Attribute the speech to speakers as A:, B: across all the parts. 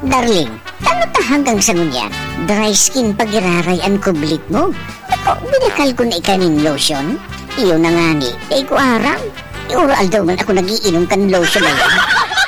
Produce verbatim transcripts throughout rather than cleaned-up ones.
A: Darling, ano ta hanggang sa ngunyan? Dry skin pagirarayan kublit mo. Ako, binakal ko na ikanin lotion. Iyo na nga ni, ay ko aram. Iural daw man ako nagiinom kan lotion na yan.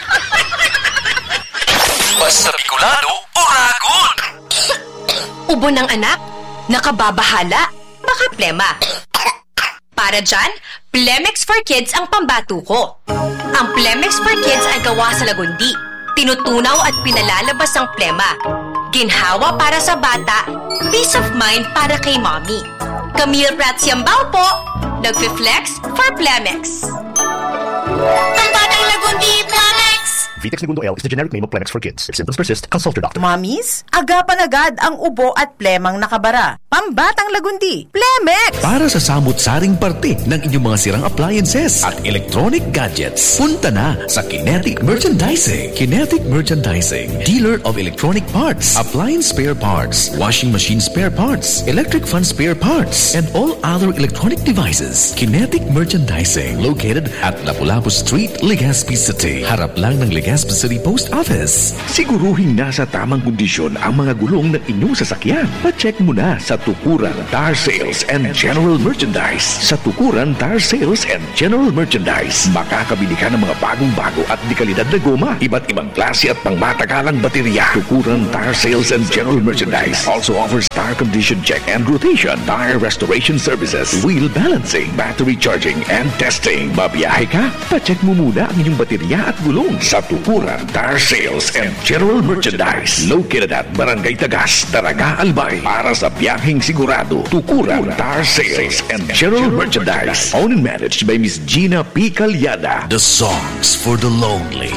B: Basta Bicolano, uragon!
C: Ubo ng anak, nakababahala, baka plema. Para dyan, Plemex for Kids ang pambato ko. Ang Plemex for Kids ay gawa sa lagundi. Tinutunaw at pinalalabas ang plema. Ginhawa para sa bata, peace of mind para kay mommy. Camille Prats Yambao po, nagfi-flex for Plemex. Pambatang lagundi, Plemex!
D: Vitex Segundo L is the generic name of Plemex for kids. If symptoms persist, consult your doctor.
E: Mommies, agapan agad ang ubo at plemang nakabara. Pambatang lagundi, Plemex!
F: Para sa samut-saring parte ng inyong mga sirang appliances at electronic gadgets, punta na sa Kinetic Merchandising. Kinetic Merchandising, dealer of electronic parts, appliance spare parts, washing machine spare parts, electric fan spare parts, and all other electronic devices. Kinetic Merchandising, located at Lapu-Lapu Street, Legazpi City. Harap lang ng Legazpi City Post Office.
G: Siguruhin nasa tamang kondisyon ang mga gulong ng inyong sasakyan. Pa-check mo na sa Tukuran Tire Sales and General Merchandise. Sa Tukuran Tire Sales and General Merchandise, makakabili ka ng mga bagong-bago at dekalidad na goma, iba't ibang klase at pangmatagalang baterya. Tukuran Tire Sales and General Merchandise also offers tire condition check and rotation, tire restoration services, wheel balancing, battery charging, and testing. Babiyahe ka? Pa-check mo muna ang inyong baterya at gulong sa Tukuran Tire Sales and General Merchandise, located at Barangay Tagas, Daraga, Albay. Para sa biyaheng sigurado, Tukuran Tire Sales and General Merchandise, owned and managed by Miss Gina P. Calyada.
F: The songs for the lonely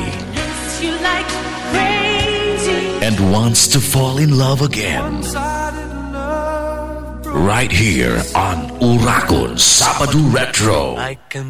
F: and wants to fall in love again. Right here on Uragon Sabado Retro.